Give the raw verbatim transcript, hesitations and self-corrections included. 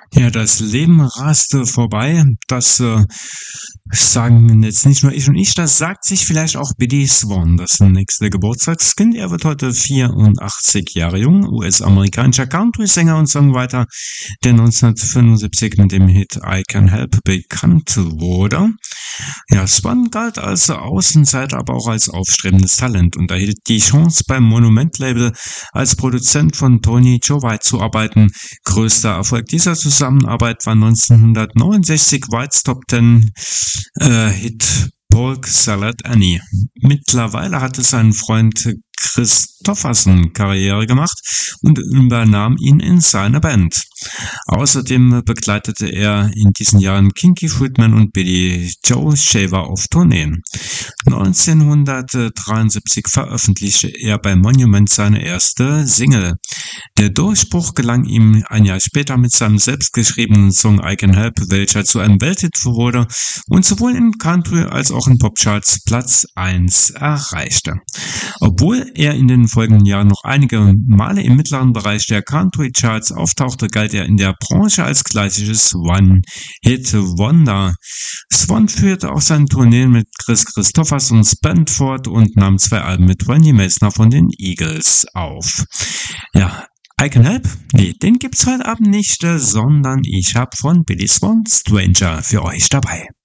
Ja, das Leben raste vorbei. Das äh, sagen jetzt nicht nur ich und ich, das sagt sich vielleicht auch Billy Swan, das nächste Geburtstagskind. Er wird heute vierundachtzig Jahre jung, U S-amerikanischer Country-Sänger und Songwriter, der neunzehnhundertfünfundsiebzig mit dem Hit I Can Help bekannt wurde. Ja, Swan galt als Außenseiter, aber auch als aufstrebendes Talent und erhielt die Chance beim Monument-Label als Produzent von Tony Joe White zu arbeiten. Größter Erfolg dieser Zusammenarbeit war neunzehnhundertneunundsechzig Whites Top Ten äh, Hit Polk Salad Annie. Mittlerweile hatte sein Freund Christofferson Karriere gemacht und übernahm ihn in seine Band. Außerdem begleitete er in diesen Jahren Kinky Friedman und Billy Joe Shaver auf Tourneen. neunzehnhundertdreiundsiebzig veröffentlichte er bei Monument seine erste Single. Der Durchbruch gelang ihm ein Jahr später mit seinem selbstgeschriebenen Song I Can Help, welcher zu einem Welthit wurde und sowohl in Country als auch in Popcharts Platz eins erreichte. Obwohl er in den folgenden Jahren noch einige Male im mittleren Bereich der Country-Charts auftauchte, galt er in der Branche als klassisches One-Hit-Wonder. Swan führte auch seine Tourneen mit Chris Christophersons Band fort und nahm zwei Alben mit Randy Meisner von den Eagles auf. Ja, I Can Help? Nee, den gibt's heute Abend nicht, sondern ich hab von Billy Swan Stranger für euch dabei.